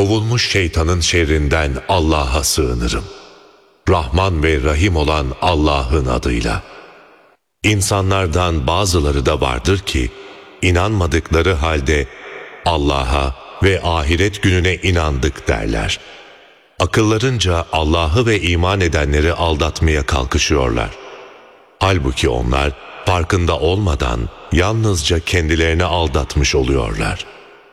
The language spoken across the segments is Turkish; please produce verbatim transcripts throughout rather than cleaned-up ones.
Kovulmuş şeytanın şerrinden Allah'a sığınırım. Rahman ve Rahim olan Allah'ın adıyla. İnsanlardan bazıları da vardır ki, inanmadıkları halde Allah'a ve ahiret gününe inandık derler. Akıllarınca Allah'ı ve iman edenleri aldatmaya kalkışıyorlar. Halbuki onlar farkında olmadan yalnızca kendilerini aldatmış oluyorlar.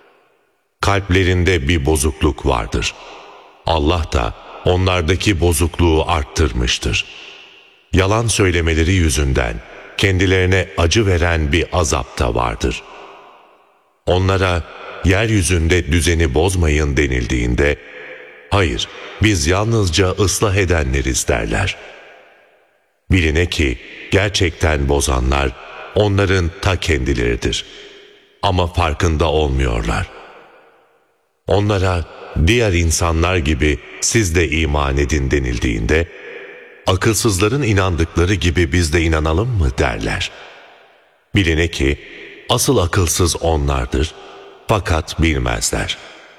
Kalplerinde bir bozukluk vardır. Allah da onlardaki bozukluğu arttırmıştır. Yalan söylemeleri yüzünden kendilerine acı veren bir azap da vardır. Onlara yeryüzünde düzeni bozmayın denildiğinde, hayır, biz yalnızca ıslah edenleriz derler. Biline ki gerçekten bozanlar onların ta kendileridir. Ama farkında olmuyorlar. Onlara diğer insanlar gibi siz de iman edin denildiğinde, akılsızların inandıkları gibi biz de inanalım mı derler. Biline ki asıl akılsız onlardır, fakat bilmezler.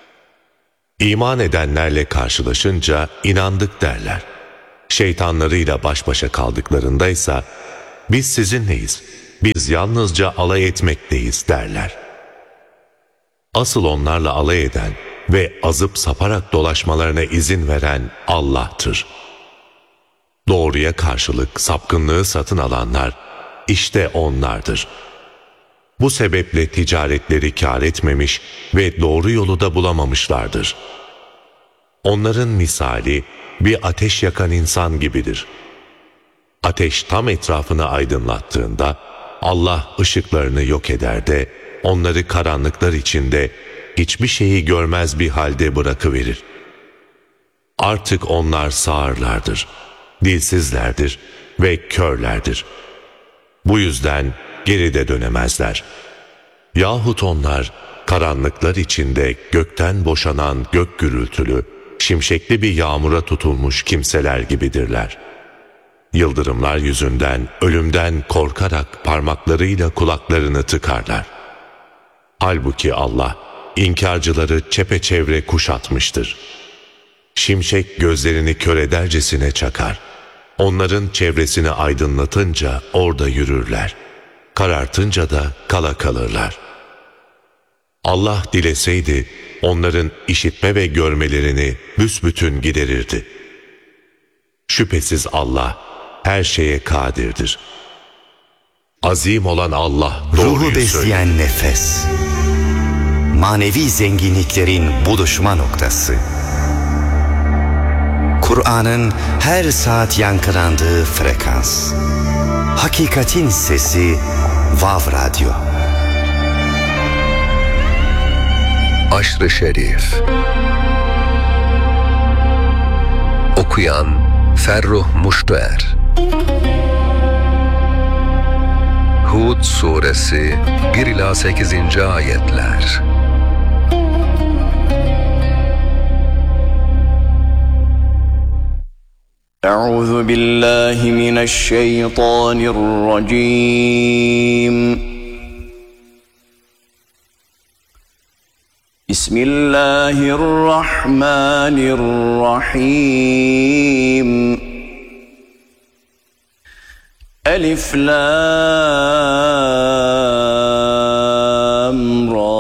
İman edenlerle karşılaşınca inandık derler. Şeytanlarıyla baş başa kaldıklarındaysa biz sizinleyiz, biz yalnızca alay etmekteyiz derler. Asıl onlarla alay eden ve azıp saparak dolaşmalarına izin veren Allah'tır. Doğruya karşılık sapkınlığı satın alanlar işte onlardır. Bu sebeple ticaretleri kâr etmemiş ve doğru yolu da bulamamışlardır. Onların misali bir ateş yakan insan gibidir. Ateş tam etrafını aydınlattığında Allah ışıklarını yok eder de onları karanlıklar içinde hiçbir şeyi görmez bir halde bırakıverir. Artık onlar sağırlardır, dilsizlerdir ve körlerdir. Bu yüzden geri de dönemezler. Yahut onlar karanlıklar içinde gökten boşanan gök gürültülü, şimşekli bir yağmura tutulmuş kimseler gibidirler. Yıldırımlar yüzünden ölümden korkarak parmaklarıyla kulaklarını tıkarlar. Halbuki Allah inkarcıları çepeçevre kuşatmıştır. Şimşek gözlerini kör edercesine çakar. Onların çevresini aydınlatınca orada yürürler. Karartınca da kala kalırlar. Allah dileseydi onların işitme ve görmelerini büsbütün giderirdi. Şüphesiz Allah her şeye kadirdir. Azim olan Allah doğruyu Ruhu besleyen söyledi. nefes, manevi zenginliklerin buluşma noktası. Kur'an'ın her saat yankılandığı frekans. Hakikatin sesi Vav Radyo. Aşr-ı Şerif. Okuyan Ferruh Muştuer. Hud Suresi bir ila sekizinci ayetler. Euzu billahi mineşşeytanirracim. Bismillahirrahmanirrahim. Elif Lam Ra.